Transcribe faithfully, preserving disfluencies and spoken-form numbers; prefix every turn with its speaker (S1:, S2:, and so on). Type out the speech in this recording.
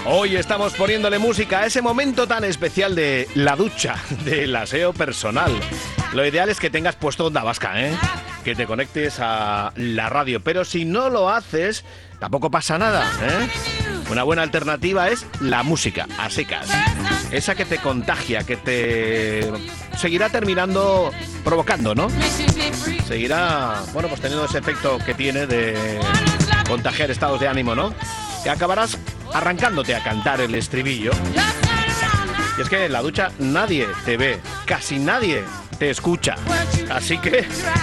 S1: Hoy estamos poniéndole música a ese momento tan especial de la ducha, del aseo personal. Lo ideal es que tengas puesto Onda Vasca, ¿eh? Que te conectes a la radio, pero si no lo haces, tampoco pasa nada, ¿eh? Una buena alternativa es la música, a secas. Esa que te contagia, que te seguirá terminando provocando, ¿no? Seguirá, bueno, pues teniendo ese efecto que tiene de contagiar estados de ánimo, ¿no? Que acabarás arrancándote a cantar el estribillo. Y es que en la ducha nadie te ve, casi nadie te escucha. Así que